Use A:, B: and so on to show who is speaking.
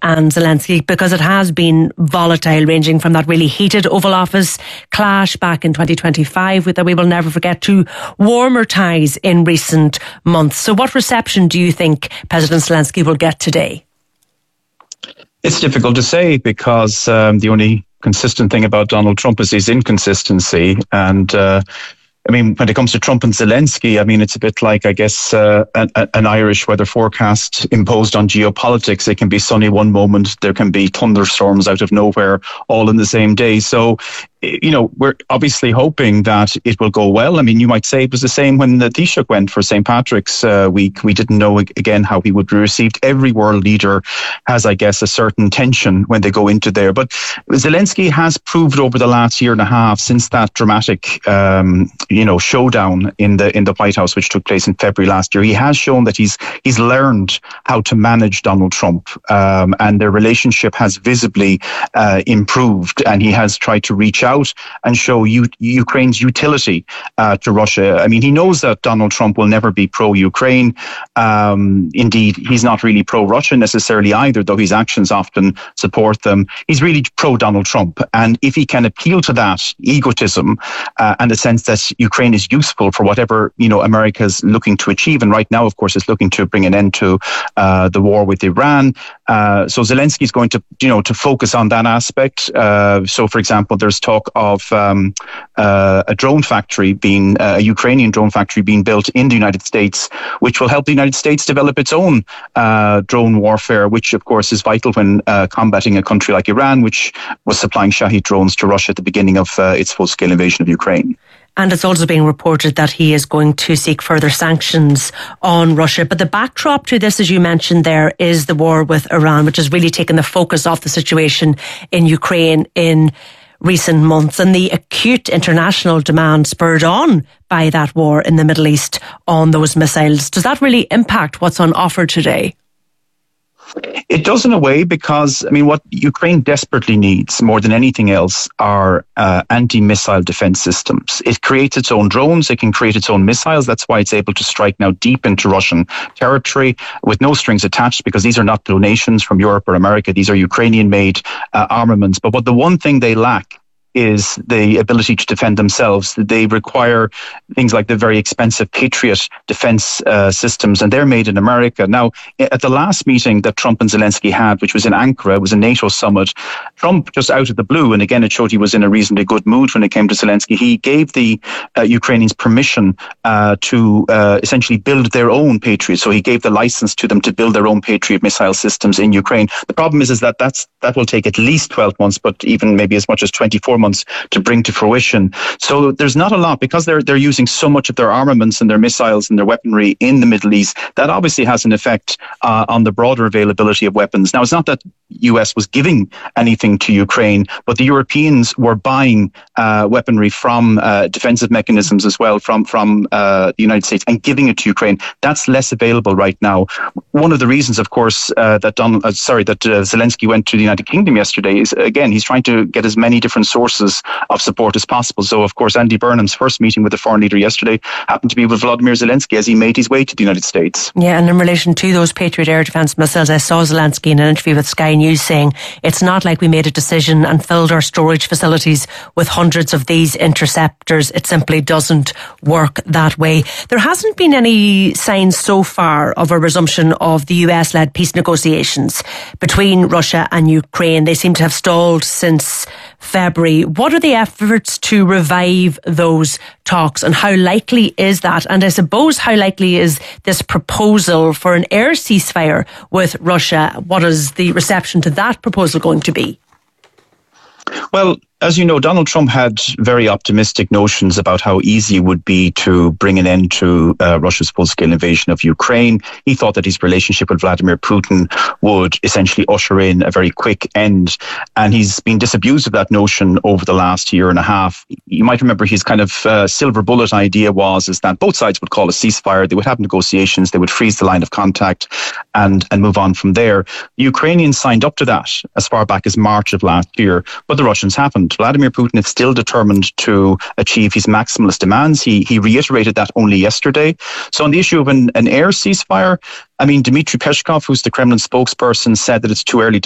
A: and Zelensky, because it has been volatile, ranging from that really heated Oval Office clash back in 2025 that we will never forget, to warmer ties in recent months. So what reception do you think President Zelensky will get today?
B: It's difficult to say, because the only consistent thing about Donald Trump is his inconsistency. And when it comes to Trump and Zelensky, it's a bit like, I guess, an Irish weather forecast imposed on geopolitics. It can be sunny one moment, there can be thunderstorms out of nowhere, all in the same day. So, we're obviously hoping that it will go well. You might say it was the same when the Taoiseach went for St. Patrick's week. We didn't know, again, how he would be received. Every world leader has, I guess, a certain tension when they go into there. But Zelensky has proved over the last year and a half, since that dramatic, showdown in the White House, which took place in February last year, he has shown that he's learned how to manage Donald Trump, and their relationship has visibly improved, and he has tried to reach out and show Ukraine's utility to Russia. He knows that Donald Trump will never be pro-Ukraine. Indeed, he's not really pro-Russia necessarily either, though his actions often support them. He's really pro-Donald Trump. And if he can appeal to that egotism and the sense that Ukraine is useful for whatever America's looking to achieve, and right now, of course, is looking to bring an end to the war with Iran. So Zelensky is going to focus on that aspect. So, for example, there's talk of a drone factory a Ukrainian drone factory being built in the United States, which will help the United States develop its own drone warfare, which of course is vital when combating a country like Iran, which was supplying Shahed drones to Russia at the beginning of its full-scale invasion of Ukraine.
A: And it's also being reported that he is going to seek further sanctions on Russia. But the backdrop to this, as you mentioned there, is the war with Iran, which has really taken the focus off the situation in Ukraine in recent months, and the acute international demand spurred on by that war in the Middle East on those missiles. Does that really impact what's on offer today?
B: It does, in a way, because what Ukraine desperately needs more than anything else are anti-missile defense systems. It creates its own drones, it can create its own missiles. That's why it's able to strike now deep into Russian territory with no strings attached, because these are not donations from Europe or America. These are Ukrainian-made armaments. But the one thing they lack is the ability to defend themselves. They require things like the very expensive Patriot defense systems, and they're made in America. Now, at the last meeting that Trump and Zelensky had, which was in Ankara, it was a NATO summit, Trump, just out of the blue, and again, it showed he was in a reasonably good mood when it came to Zelensky, he gave the Ukrainians permission to essentially build their own Patriot. So he gave the license to them to build their own Patriot missile systems in Ukraine. The problem is that will take at least 12 months, but even maybe as much as 24 months to bring to fruition. So there's not a lot, because they're using so much of their armaments and their missiles and their weaponry in the Middle East. That obviously has an effect on the broader availability of weapons. Now, it's not that US was giving anything to Ukraine, but the Europeans were buying weaponry from defensive mechanisms as well from the United States and giving it to Ukraine. That's less available right now. One of the reasons, of course, that Zelensky went to the United Kingdom yesterday is, again, he's trying to get as many different sources of support as possible. So, of course, Andy Burnham's first meeting with the foreign leader yesterday happened to be with Vladimir Zelensky as he made his way to the United States.
A: Yeah, and in relation to those Patriot air defence missiles, I saw Zelensky in an interview with Sky News saying, it's not like we made a decision and filled our storage facilities with hundreds of these interceptors. It simply doesn't work that way. There hasn't been any signs so far of a resumption of the US-led peace negotiations between Russia and Ukraine. They seem to have stalled since February. What are the efforts to revive those talks, and how likely is that? And I suppose, how likely is this proposal for an air ceasefire with Russia? What is the reception to that proposal going to be?
B: Well, as you know, Donald Trump had very optimistic notions about how easy it would be to bring an end to Russia's full-scale invasion of Ukraine. He thought that his relationship with Vladimir Putin would essentially usher in a very quick end. And he's been disabused of that notion over the last year and a half. You might remember his kind of silver bullet idea is that both sides would call a ceasefire, they would have negotiations, they would freeze the line of contact and move on from there. The Ukrainians signed up to that as far back as March of last year, but the Russians haven't. Vladimir Putin is still determined to achieve his maximalist demands. He reiterated that only yesterday. So on the issue of an air ceasefire, Dmitry Peskov, who's the Kremlin spokesperson, said that it's too early